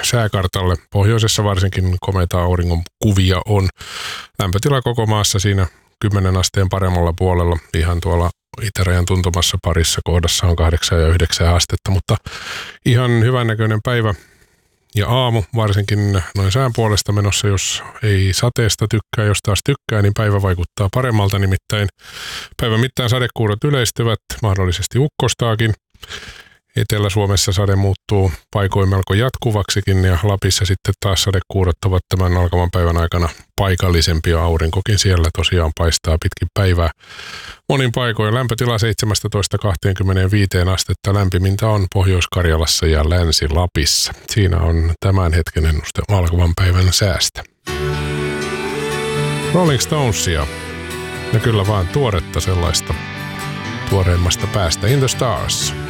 sääkartalle. Pohjoisessa varsinkin komeita auringon kuvia on. Lämpötila koko maassa siinä 10 asteen paremmalla puolella. Ihan tuolla itärajan tuntumassa parissa kohdassa on 8 ja 9 astetta, mutta ihan hyvännäköinen päivä ja aamu, varsinkin noin sään puolesta menossa, jos ei sateesta tykkää, jos taas tykkää, niin päivä vaikuttaa paremmalta, nimittäin päivän mittaan sadekuurot yleistyvät, mahdollisesti ukkostaakin. Etelä-Suomessa sade muuttuu paikoin melko jatkuvaksikin ja Lapissa sitten taas sadekuurot ovat tämän alkavan päivän aikana paikallisempia. Aurinkokin siellä tosiaan paistaa pitkin päivää. Monin paikoin lämpötila 17-25 astetta, lämpimintä on Pohjois-Karjalassa ja Länsi-Lapissa. Siinä on tämän hetken ennuste alkavan päivän säästä. Rolling Stonesia, ja kyllä vaan tuoretta sellaista tuoreimmasta päästä. In the Stars.